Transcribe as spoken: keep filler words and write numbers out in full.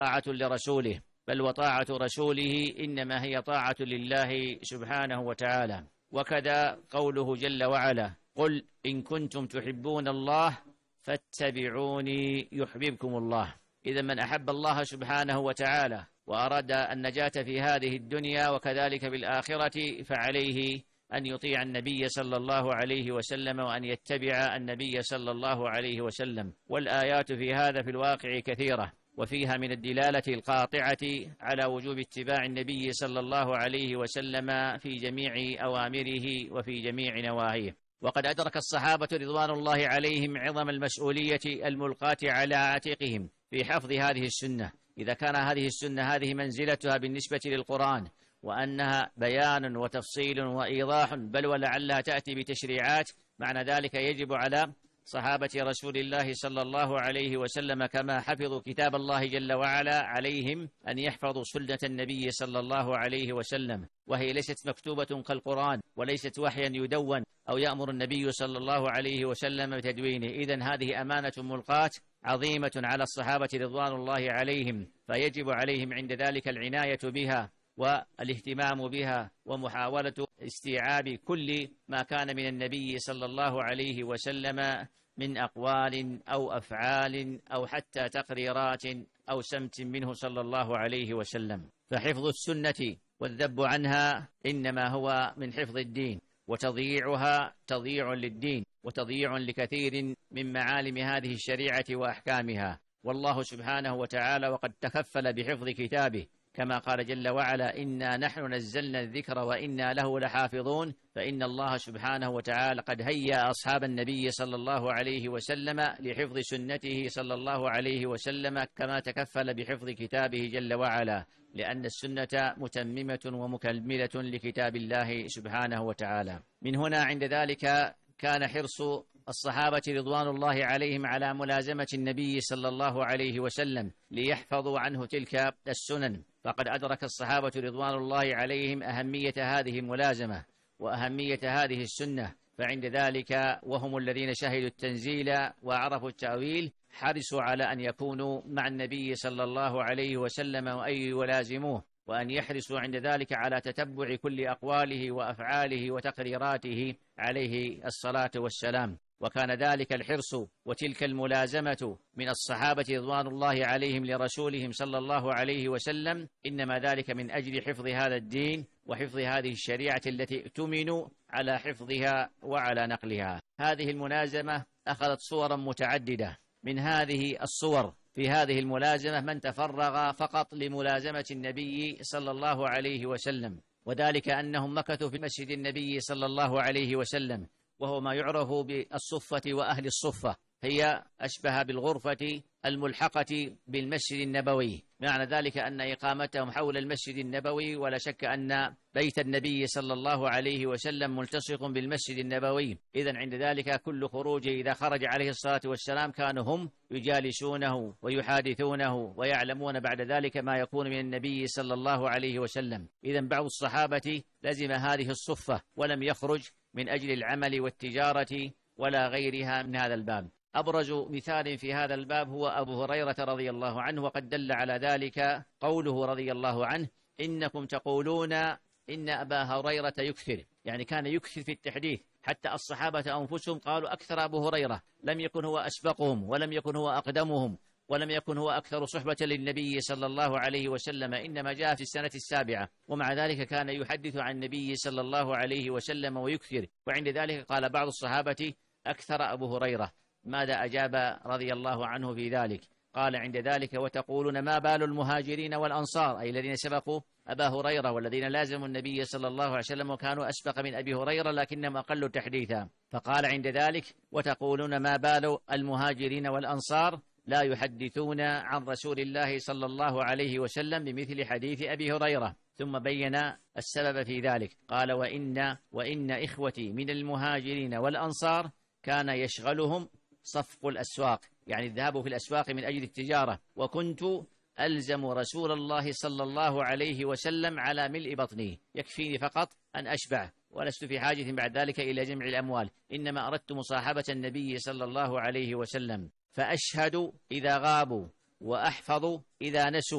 طاعة لرسوله، بل وطاعة رسوله إنما هي طاعة لله سبحانه وتعالى. وكذا قوله جل وعلا: قل إن كنتم تحبون الله فاتبعوني يحببكم الله. إذا من أحب الله سبحانه وتعالى وأراد النجاة في هذه الدنيا وكذلك في الآخرة فعليه أن يطيع النبي صلى الله عليه وسلم وأن يتبع النبي صلى الله عليه وسلم. والآيات في هذا في الواقع كثيرة، وفيها من الدلالة القاطعة على وجوب اتباع النبي صلى الله عليه وسلم في جميع أوامره وفي جميع نواهيه. وقد أدرك الصحابة رضوان الله عليهم عظم المسؤولية الملقاة على عاتقهم في حفظ هذه السنة، إذا كان هذه السنة هذه منزلتها بالنسبة للقرآن، وأنها بيان وتفصيل وإيضاح، بل ولعلها تأتي بتشريعات، معنى ذلك يجب على صحابة رسول الله صلى الله عليه وسلم كما حفظوا كتاب الله جل وعلا عليهم أن يحفظوا سنة النبي صلى الله عليه وسلم، وهي ليست مكتوبة كالقرآن وليست وحيا يدون أو يأمر النبي صلى الله عليه وسلم بتدوينه. إذن هذه أمانة ملقاة عظيمة على الصحابة رضوان الله عليهم، فيجب عليهم عند ذلك العناية بها والاهتمام بها ومحاولة استيعاب كل ما كان من النبي صلى الله عليه وسلم من أقوال أو أفعال أو حتى تقريرات أو سمت منه صلى الله عليه وسلم. فحفظ السنة والذب عنها إنما هو من حفظ الدين، وتضييعها تضييع للدين وتضييع لكثير من معالم هذه الشريعة وأحكامها. والله سبحانه وتعالى وقد تكفل بحفظ كتابه، كما قال جل وعلا: إنا نحن نزلنا الذكر وإنا له لحافظون. فإن الله سبحانه وتعالى قد هيأ أصحاب النبي صلى الله عليه وسلم لحفظ سنته صلى الله عليه وسلم كما تكفل بحفظ كتابه جل وعلا، لأن السنة متممة ومكملة لكتاب الله سبحانه وتعالى. من هنا عند ذلك كان حرص الصحابة رضوان الله عليهم على ملازمة النبي صلى الله عليه وسلم ليحفظوا عنه تلك السنن، فقد أدرك الصحابة رضوان الله عليهم أهمية هذه الملازمة وأهمية هذه السنة، فعند ذلك وهم الذين شهدوا التنزيل وعرفوا التأويل حرصوا على أن يكونوا مع النبي صلى الله عليه وسلم وأن يلازموه، وأن يحرصوا عند ذلك على تتبع كل أقواله وأفعاله وتقريراته عليه الصلاة والسلام. وكان ذلك الحرص وتلك الملازمة من الصحابة رضوان الله عليهم لرسولهم صلى الله عليه وسلم إنما ذلك من أجل حفظ هذا الدين وحفظ هذه الشريعة التي ائتمنوا على حفظها وعلى نقلها. هذه الملازمة أخذت صورا متعددة. من هذه الصور في هذه الملازمة من تفرغ فقط لملازمة النبي صلى الله عليه وسلم، وذلك أنهم مكثوا في مسجد النبي صلى الله عليه وسلم، وهو ما يعرف بالصفة وأهل الصفة، هي أشبه بالغرفة الملحقة بالمسجد النبوي، معنى ذلك أن إقامتهم حول المسجد النبوي، ولا شك أن بيت النبي صلى الله عليه وسلم ملتصق بالمسجد النبوي. إذن عند ذلك كل خروج إذا خرج عليه الصلاة والسلام كانوا هم يجالسونه ويحادثونه ويعلمون بعد ذلك ما يكون من النبي صلى الله عليه وسلم. إذن بعض الصحابة لزم هذه الصفة ولم يخرج من أجل العمل والتجارة ولا غيرها من هذا الباب. أبرز مثال في هذا الباب هو أبو هريرة رضي الله عنه، وقد دل على ذلك قوله رضي الله عنه: إنكم تقولون إن أبا هريرة يكثر، يعني كان يكثر في التحديث، حتى الصحابة أنفسهم قالوا أكثر أبو هريرة، لم يكن هو أسبقهم ولم يكن هو أقدمهم ولم يكن هو أكثر صحبة للنبي صلى الله عليه وسلم، إنما جاء في السنة السابعة، ومع ذلك كان يحدث عن النبي صلى الله عليه وسلم ويكثر. وعند ذلك قال بعض الصحابة أكثر أبو هريرة. ماذا أجاب رضي الله عنه في ذلك؟ قال عند ذلك: وتقولون ما بال المهاجرين والأنصار، أي الذين سبقوا أبا هريرة والذين لازموا النبي صلى الله عليه وسلم وكانوا أسبق من أبي هريرة لكنهم أقل تحديثا. فقال عند ذلك: وتقولون ما بال المهاجرين والأنصار لا يحدثون عن رسول الله صلى الله عليه وسلم بمثل حديث أبي هريرة. ثم بين السبب في ذلك، قال: وإن, وإن إخوتي من المهاجرين والأنصار كان يشغلهم صفق الأسواق، يعني الذهاب في الأسواق من أجل التجارة، وكنت ألزم رسول الله صلى الله عليه وسلم على ملء بطني، يكفيني فقط أن أشبع ولست في حاجة بعد ذلك إلى جمع الأموال، إنما أردت مصاحبة النبي صلى الله عليه وسلم، فأشهد إذا غابوا وأحفظ إذا نسوا.